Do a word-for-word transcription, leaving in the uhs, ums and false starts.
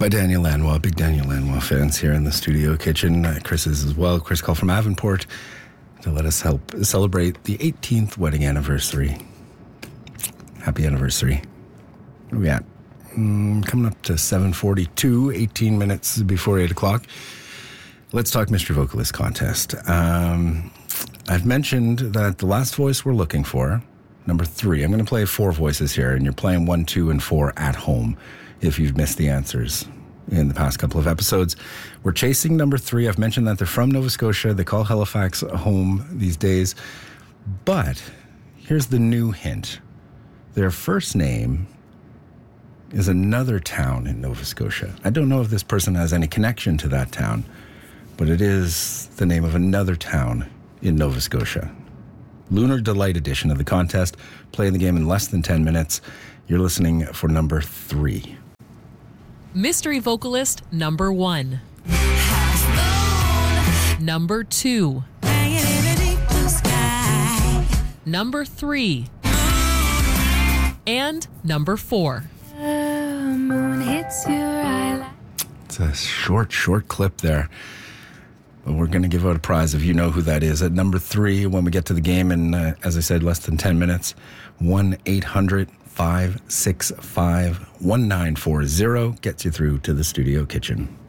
by Daniel Lanois. Big Daniel Lanois fans here in the studio kitchen. Uh, Chris is as well. Chris called from Avonport to let us help celebrate the eighteenth wedding anniversary. Happy anniversary. Where are we at? Mm, coming up to seven forty-two, eighteen minutes before eight o'clock. Let's talk Mystery Vocalist Contest. Um, I've mentioned that the last voice we're looking for, number three, I'm going to play four voices here, and you're playing one, two, and four at home if you've missed the answers in the past couple of episodes. We're chasing number three. I've mentioned that they're from Nova Scotia. They call Halifax home these days. But here's the new hint. Their first name is another town in Nova Scotia. I don't know if this person has any connection to that town, but it is the name of another town in Nova Scotia. Lunar Delight edition of the contest. Playing the game in less than ten minutes. You're listening for number three. Mystery vocalist number one. Number two. Number three. And number four. It's a short, short clip there. But we're going to give out a prize if you know who that is. At number three, when we get to the game in, uh, as I said, less than ten minutes, one eight hundred five six five one nine four zero gets you through to the studio kitchen.